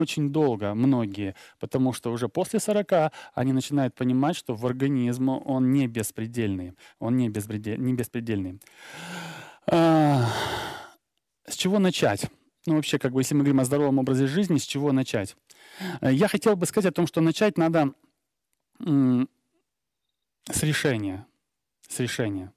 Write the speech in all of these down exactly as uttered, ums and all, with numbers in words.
очень долго, многие, потому что уже после сорока они начинают понимать, что в организм он не беспредельный, он не, безпредел, не беспредельный. А, с чего начать? Ну, вообще, как бы, если мы говорим о здоровом образе жизни, с чего начать? Я хотел бы сказать о том, что начать надо м, с решения. С решения.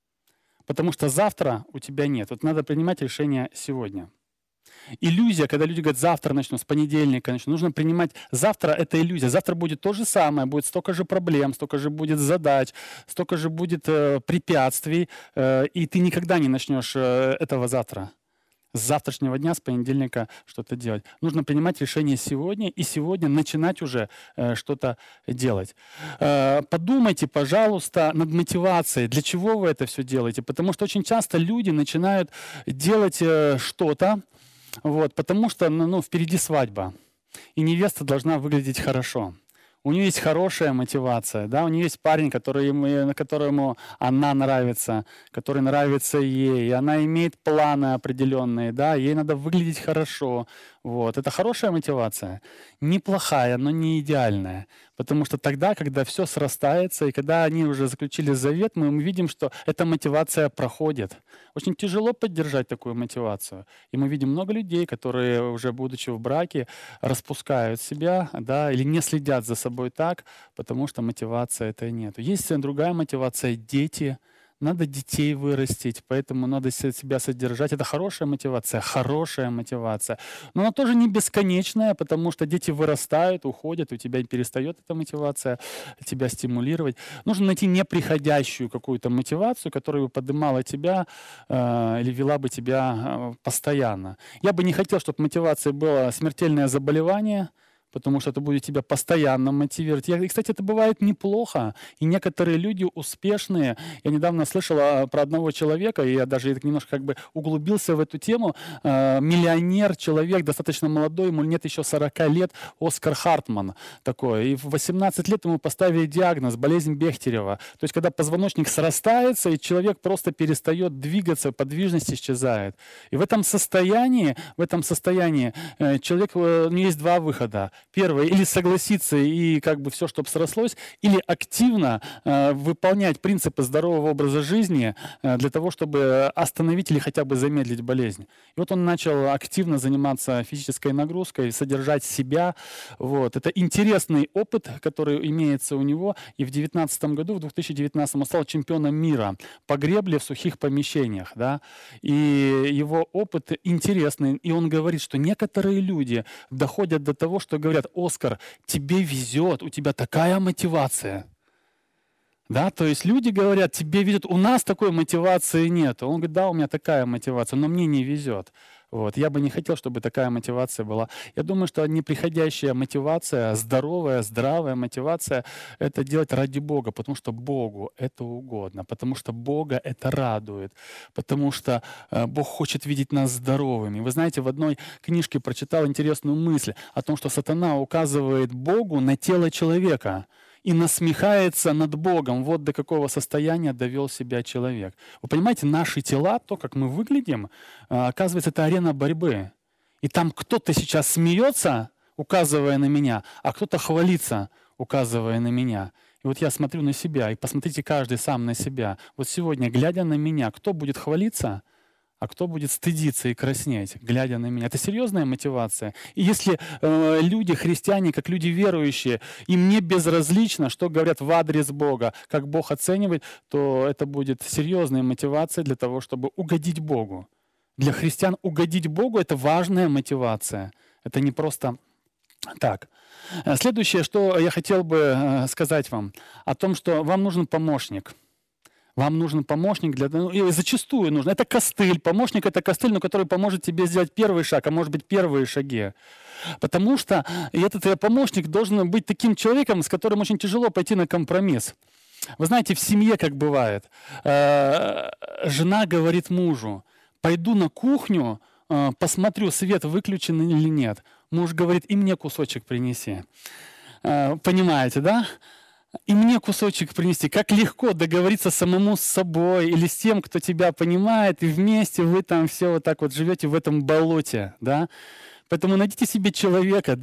Потому что завтра у тебя нет. Вот надо принимать решение сегодня. Иллюзия, когда люди говорят, завтра начну, с понедельника начну. Нужно принимать, завтра это иллюзия. Завтра будет то же самое, будет столько же проблем, столько же будет задач, столько же будет э, препятствий, э, и ты никогда не начнешь э, этого завтра. С завтрашнего дня, с понедельника что-то делать. Нужно принимать решение сегодня и сегодня начинать уже э, что-то делать. Э, подумайте, пожалуйста, над мотивацией. Для чего вы это все делаете? Потому что очень часто люди начинают делать э, что-то, вот, потому что ну, ну, впереди свадьба, и невеста должна выглядеть хорошо. У нее есть хорошая мотивация, да, у нее есть парень, который ему, которому она нравится, который нравится ей, и она имеет планы определенные, да, ей надо выглядеть хорошо, вот. Это хорошая мотивация, неплохая, но не идеальная, потому что тогда, когда все срастается, и когда они уже заключили завет, мы видим, что эта мотивация проходит. Очень тяжело поддержать такую мотивацию, и мы видим много людей, которые уже будучи в браке распускают себя, да, или не следят за собой так, потому что мотивации этой нет. Есть другая мотивация — дети. Надо детей вырастить, поэтому надо себя содержать. Это хорошая мотивация, хорошая мотивация. Но она тоже не бесконечная, потому что дети вырастают, уходят, у тебя перестает эта мотивация тебя стимулировать. Нужно найти неприходящую какую-то мотивацию, которая бы поднимала тебя э, или вела бы тебя э, постоянно. Я бы не хотел, чтобы мотивацией было смертельное заболевание, потому что это будет тебя постоянно мотивировать. И, кстати, это бывает неплохо. И некоторые люди успешные. Я недавно слышал а, про одного человека, и я даже немножко как бы углубился в эту тему. А, миллионер, человек, достаточно молодой, ему нет еще сорока лет, Оскар Хартман такой. И в восемнадцать лет ему поставили диагноз — болезнь Бехтерева. То есть, когда позвоночник срастается, и человек просто перестает двигаться, подвижность исчезает. И в этом состоянии, в этом состоянии э, человек, э, у него есть два выхода. Первое — или согласиться и как бы все, чтобы срослось, или активно э, выполнять принципы здорового образа жизни э, для того, чтобы остановить или хотя бы замедлить болезнь. И вот он начал активно заниматься физической нагрузкой, содержать себя. Вот. Это интересный опыт, который имеется у него. И в две тысячи девятнадцатом году, в две тысячи девятнадцатом он стал чемпионом мира по гребле в сухих помещениях. Да? И его опыт интересный. И он говорит, что некоторые люди доходят до того, что говорят: Оскар, тебе везет, у тебя такая мотивация. Да, то есть люди говорят, тебе везет, у нас такой мотивации нет. Он говорит, да, у меня такая мотивация, но мне не везет. Вот. Я бы не хотел, чтобы такая мотивация была. Я думаю, что неприходящая мотивация, здоровая, здравая мотивация — это делать ради Бога, потому что Богу это угодно, потому что Бога это радует, потому что э, Бог хочет видеть нас здоровыми. Вы знаете, в одной книжке прочитал интересную мысль о том, что сатана указывает Богу на тело человека и насмехается над Богом. Вот до какого состояния довел себя человек. Вы понимаете, наши тела, то, как мы выглядим, оказывается, это арена борьбы. И там кто-то сейчас смеется, указывая на меня, а кто-то хвалится, указывая на меня. И вот я смотрю на себя, и посмотрите каждый сам на себя. Вот сегодня, глядя на меня, кто будет хвалиться, а кто будет стыдиться и краснеть, глядя на меня? Это серьезная мотивация. И если э, люди, христиане, как люди верующие, им не безразлично, что говорят в адрес Бога, как Бог оценивает, то это будет серьезная мотивация для того, чтобы угодить Богу. Для христиан угодить Богу — это важная мотивация. Это не просто так. Следующее, что я хотел бы э, сказать вам, о том, что вам нужен помощник. Вам нужен помощник, для, ну, и зачастую нужно. Это костыль. Помощник — это костыль, но который поможет тебе сделать первый шаг, а может быть первые шаги. Потому что этот помощник должен быть таким человеком, с которым очень тяжело пойти на компромисс. Вы знаете, в семье как бывает. Э, жена говорит мужу: пойду на кухню, э, посмотрю, свет выключен или нет. Муж говорит: и мне кусочек принеси. Э, понимаете, да? И мне кусочек принести. Как легко договориться самому с собой или с тем, кто тебя понимает, и вместе вы там все вот так вот живете в этом болоте, да? Поэтому найдите себе человека,